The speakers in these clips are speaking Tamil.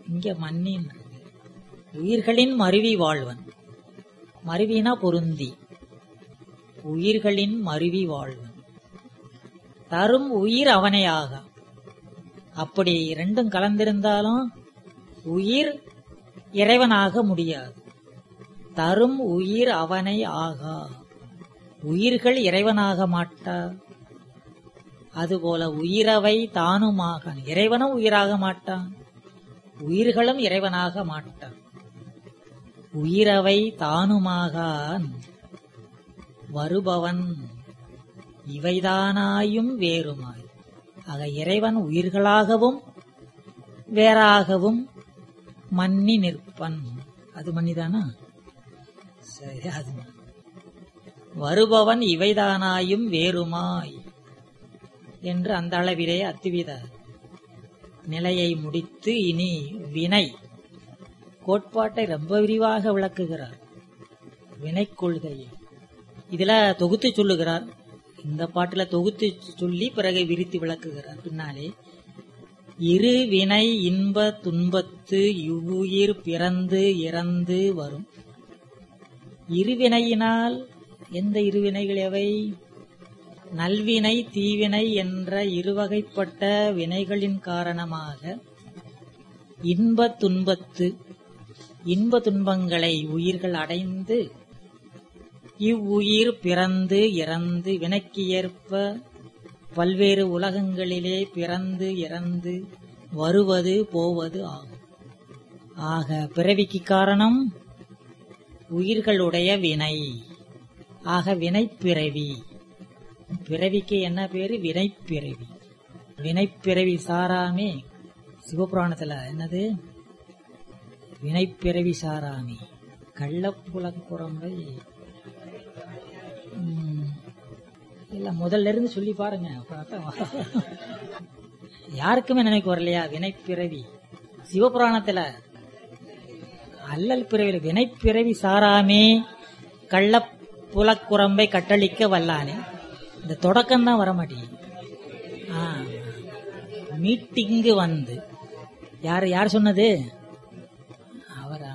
இங்க மன்னின் உயிர்களின் மருவி வாழ்வன். மருவினா பொருந்தி, உயிர்களின் மருவி வாழ்வன். தரும் உயிர் அவனே ஆகா. அப்படி ரெண்டும் கலந்திருந்தாலும் உயிர் இறைவனாக முடியாது. தரும் உயிர் அவனை ஆகா. உயிர்கள் இறைவனாக மாட்டா. அதுபோல உயிரவை தானுமாக. இறைவனும் உயிராக மாட்டான், உயிர்களும் இறைவனாக மாட்டான். உயிரவை தானுமாகான் வருபவன் இவைதானாயும் வேறுமாய். ஆக இறைவன் உயிர்களாகவும் வேறாகவும் மன்னி நிற்பன். அது மன்னிதானா? சரி, அது வருபவன் இவைதானாயும் வேறுமாய் என்று அந்த அளவிலே அத்துவித நிலையை முடித்து இனி வினை கோட்பாட்டை ரொம்ப விரிவாக விளக்குகிறார். வினை கொள்கையை இதுல தொகுத்து சொல்லுகிறார். இந்த பாட்டுல தொகுத்து சொல்லி பிறகு விரித்து விளக்குகிறார். பின்னாலே இரு வினை இன்ப துன்பத்து இவ்வுயிர் பிறந்து இறந்து வரும். இருவினையினால் எந்த இருவினைகள் எவை? நல்வினை தீவினை என்ற இருவகைப்பட்ட வினைகளின் காரணமாக இன்ப துன்பத்து இன்ப துன்பங்களை உயிர்கள் அடைந்து இவ்வுயிர் பிறந்து இறந்து வினைக்கு ஏற்ப பல்வேறு உலகங்களிலே பிறந்து இறந்து வருவது போவது ஆகும். ஆக பிறவிக்கு காரணம் உயிர்களுடைய வினை. ஆக வினைப்பிறவி. பிறவிக்கு என்ன பேரு? வினைப்பிறவி. வினைப்பிறவி சாராமே சிவபுராணத்துல என்னது? வினைப்பிறவி சாராமே. கள்ளப்புலக்குரம்பை இல்ல, முதல்ல இருந்து சொல்லி பாருங்க. யாருக்குமே நினைக்க வரலையா? வினைப்பிறவி சிவபுராணத்துல அல்லல் பிறவி. வினைப்பிறவி சாராமே கள்ளப்புலக்குரம்பை கட்டளிக்க வல்லானே. இந்த தொடக்கம் தான் வரமாட்டேங்குது. மீட்டிங்கு வந்து யார் சொன்னது? அவரா?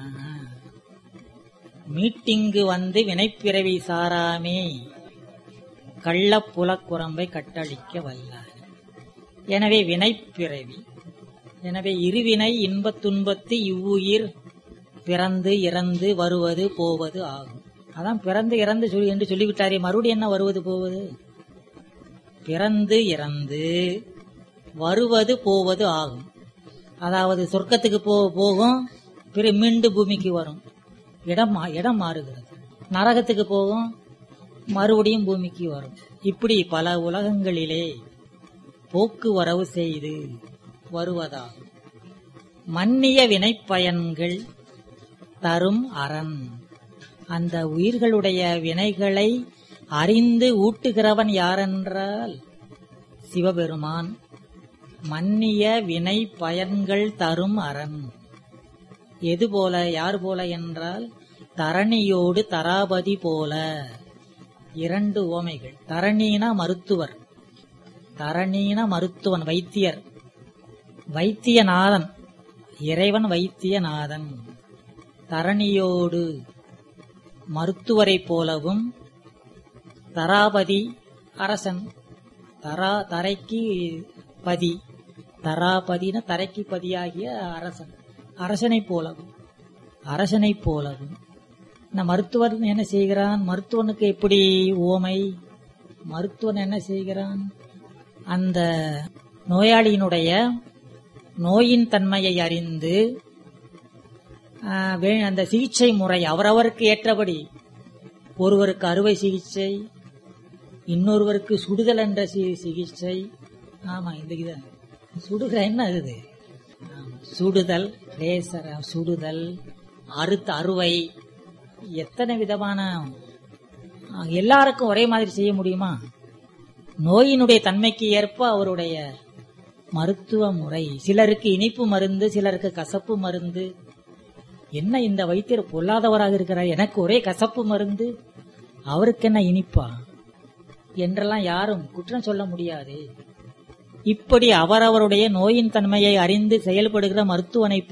மீட்டிங்கு வந்து வினைப்பிறவி சாராமே கள்ளப்புலக்குரம்பை கட்டளிக்க வல்லானே. எனவே வினைப்பிறவி. எனவே இருவினை இன்பத் துன்பத்து இவ்வுயிர் பிறந்து இறந்து வருவது போவது ஆகும். அதான் பிறந்து இறந்து என்று சொல்லிவிட்டாரே, மறுபடியும் என்ன வருவது போவது? பிறந்து இறந்து வருவது போவது ஆகும். அதாவது சொர்க்கத்துக்கு போகும், பிறகு மீண்டும் பூமிக்கு வரும். இடம் மாறுகிறது. நரகத்துக்கு போகும், மறுபடியும் பூமிக்கு வரும். இப்படி பல உலகங்களிலே போக்குவரவு செய்து வருவதாகும். மன்னிய வினைப்பயன்கள் தரும் அரண். அந்த உயிர்களுடைய வினைகளை அறிந்து ஊட்டுகிறவன் யாரென்றால் சிவபெருமான். மன்னிய வினை பயன்கள் தரும் அரண். எது போல, யார் போல என்றால் தரணியோடு தராபதி போல. இரண்டு ஓமைகள். தரணினா மருத்துவர், தரணினா மருத்துவன், வைத்தியர், வைத்தியநாதன். இறைவன் வைத்தியநாதன். தரணியோடு மருத்துவரை போலவும், தராபதி அரசன், தரைக்கு பதி, தராபதின தரைக்கு பதியாகிய அரசன், அரசனை போலவும். மருத்துவர் என்ன செய்கிறான்? மருத்துவனுக்கு எப்படி ஓமை? மருத்துவன் என்ன செய்கிறான்? அந்த நோயாளியினுடைய நோயின் தன்மையை அறிந்து அந்த சிகிச்சை முறை அவரவருக்கு ஏற்றபடி, ஒருவருக்கு அறுவை சிகிச்சை, இன்னொருவருக்கு சுடுதல் என்ற சிகிச்சை. ஆமா, இந்த சுடுதல் என்ன இது? சுடுதல், லேசர் சுடுதல், அறுவை, எத்தனை விதமான. எல்லாருக்கும் ஒரே மாதிரி செய்ய முடியுமா? நோயினுடைய தன்மைக்கு ஏற்ப அவருடைய மருத்துவ முறை. சிலருக்கு இனிப்பு மருந்து, சிலருக்கு கசப்பு மருந்து. என்ன இந்த வைத்தியர் பொல்லாதவராக இருக்கிறார், எனக்கு ஒரே கசப்பு மருந்து, அவருக்கு என்ன இனிப்பா என்றெல்லாம் யாரும் குற்றம் சொல்ல முடியாது. இப்படி அவரவருடைய நோயின் தன்மையை அறிந்து செயல்படுகிற மருத்துவனை